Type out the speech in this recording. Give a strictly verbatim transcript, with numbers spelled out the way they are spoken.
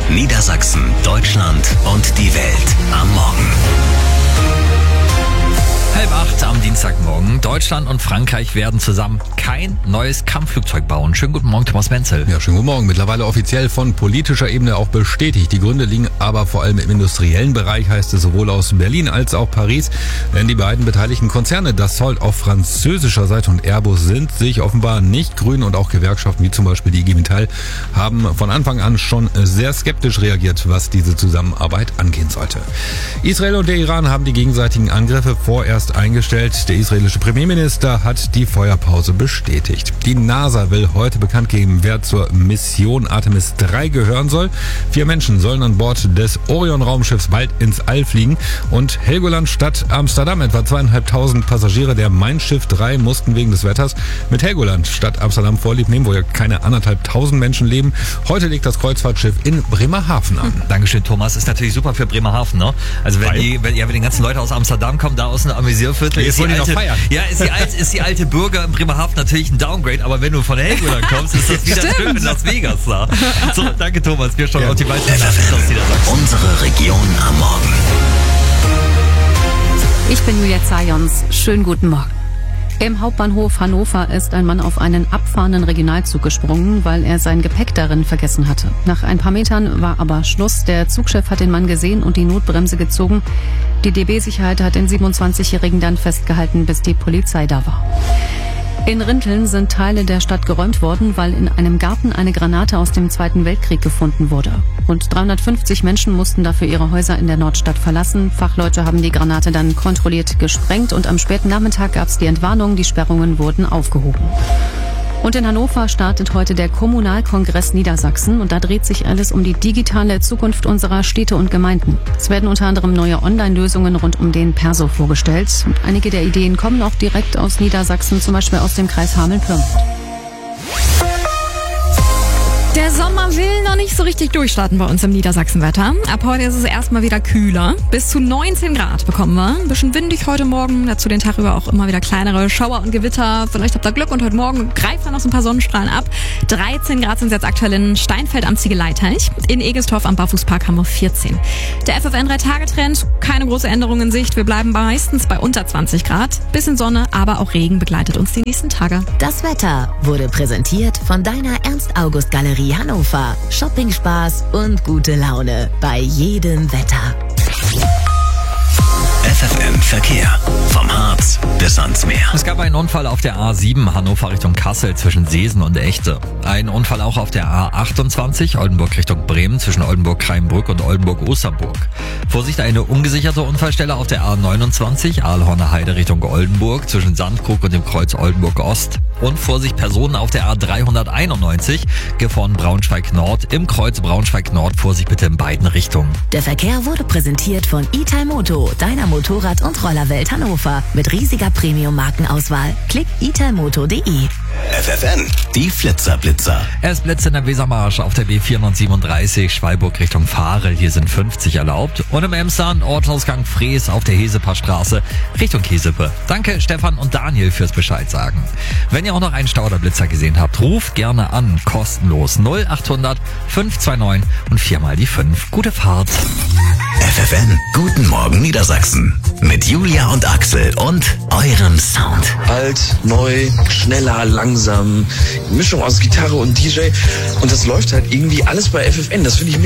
Niedersachsen, Deutschland und die Welt am Morgen. Halb acht am Dienstagmorgen. Deutschland und Frankreich werden zusammen kein neues Kampfflugzeug bauen. Schönen guten Morgen, Thomas Menzel. Ja, schönen guten Morgen. Mittlerweile offiziell von politischer Ebene auch bestätigt. Die Gründe liegen aber vor allem im industriellen Bereich, heißt es sowohl aus Berlin als auch Paris. Denn die beiden beteiligten Konzerne, Dassault auf französischer Seite und Airbus, sind sich offenbar nicht grün, und auch Gewerkschaften wie zum Beispiel die I G Metall haben von Anfang an schon sehr skeptisch reagiert, was diese Zusammenarbeit angehen sollte. Israel und der Iran haben die gegenseitigen Angriffe vorerst eingestellt. Der israelische Premierminister hat die Feuerpause bestätigt. Die NASA will heute bekannt geben, wer zur Mission Artemis drei gehören soll. Vier Menschen sollen an Bord des Orion-Raumschiffs bald ins All fliegen. Und Helgoland statt Amsterdam, etwa zweieinhalbtausend Passagiere der Mein Schiff drei mussten wegen des Wetters mit Helgoland statt Amsterdam Vorlieb nehmen, wo ja keine anderthalbtausend Menschen leben. Heute legt das Kreuzfahrtschiff in Bremerhaven an. Dankeschön, Thomas. Ist natürlich super für Bremerhaven, ne? Also wenn die, wenn, ja, wenn die ganzen Leute aus Amsterdam kommen, da aus dem Amüsierviertel, jetzt ist die wollen die alte, noch feiern. Ja, ist die, alte, ist die alte Bürger in Bremerhaven natürlich ein Downgrade, aber wenn du von Helgoland kommst, ist das wieder schön in Las Vegas da. So, danke Thomas. Wir schauen ja auf die weiteren Nachrichten aus Niedersachsen. Unsere Region am Morgen. Ich bin Julia Zajons. Schönen guten Morgen. Im Hauptbahnhof Hannover ist ein Mann auf einen abfahrenden Regionalzug gesprungen, weil er sein Gepäck darin vergessen hatte. Nach ein paar Metern war aber Schluss. Der Zugchef hat den Mann gesehen und die Notbremse gezogen. Die D B-Sicherheit hat den siebenundzwanzigjährigen dann festgehalten, bis die Polizei da war. In Rinteln sind Teile der Stadt geräumt worden, weil in einem Garten eine Granate aus dem Zweiten Weltkrieg gefunden wurde. Rund dreihundertfünfzig Menschen mussten dafür ihre Häuser in der Nordstadt verlassen. Fachleute haben die Granate dann kontrolliert gesprengt und am späten Nachmittag gab es die Entwarnung, die Sperrungen wurden aufgehoben. Und in Hannover startet heute der Kommunalkongress Niedersachsen und da dreht sich alles um die digitale Zukunft unserer Städte und Gemeinden. Es werden unter anderem neue Online-Lösungen rund um den Perso vorgestellt. Und einige der Ideen kommen auch direkt aus Niedersachsen, zum Beispiel aus dem Kreis Hameln-Pyrmont. Der Sommer will noch nicht so richtig durchstarten bei uns im Niedersachsenwetter. Ab heute ist es erstmal wieder kühler. Bis zu neunzehn Grad bekommen wir. Ein bisschen windig heute Morgen. Dazu den Tag über auch immer wieder kleinere Schauer und Gewitter. Vielleicht habt ihr Glück und heute Morgen greift dann noch so ein paar Sonnenstrahlen ab. dreizehn Grad sind es jetzt aktuell in Steinfeld am Ziegeleitheich. In Egestorf am Barfußpark haben wir vierzehn. Der F F N drei Tage Trend, keine große Änderung in Sicht. Wir bleiben meistens bei unter zwanzig Grad. Bisschen Sonne, aber auch Regen begleitet uns die nächsten Tage. Das Wetter wurde präsentiert von deiner Ernst-August-Galerie Hannover. Shopping-Spaß und gute Laune bei jedem Wetter. F F M Verkehr. Vom Harz bis ans Meer. Es gab einen Unfall auf der A sieben Hannover Richtung Kassel zwischen Seesen und Echte. Ein Unfall auch auf der A achtundzwanzig Oldenburg Richtung Bremen zwischen Oldenburg-Kraimbrück und Oldenburg-Osterburg. Vorsicht, eine ungesicherte Unfallstelle auf der A neunundzwanzig Aalhorner Heide Richtung Oldenburg zwischen Sandkrug und dem Kreuz Oldenburg Ost. Und Vorsicht, Personen auf der A dreihunderteinundneunzig Gifhorn Braunschweig Nord im Kreuz Braunschweig Nord. Vorsicht bitte in beiden Richtungen. Der Verkehr wurde präsentiert von Italmoto, deiner Motorrad- und Rollerwelt Hannover. Mit riesiger Premium-Markenauswahl. Klick italmoto punkt de. F F N, die Flitzerblitzer. Es blitzt in der Wesermarsch auf der B vierhundertsiebenunddreißig Schwalburg Richtung Fahrel. Hier sind fünfzig erlaubt. Und im Emster Ortsausgang Frees auf der Heseper-Straße Richtung Hesepe. Danke Stefan und Daniel fürs Bescheid sagen. Wenn ihr auch noch einen Stau oder Blitzer gesehen habt, ruft gerne an. Kostenlos null achthundert fünf zwei neun und viermal die fünf. Gute Fahrt. F F N, guten Morgen Niedersachsen. Mit Julia und Axel und eurem Sound. Alt, neu, schneller, langsam. Mischung aus Gitarre und D J. Und das läuft halt irgendwie alles bei F F N. Das finde ich mega.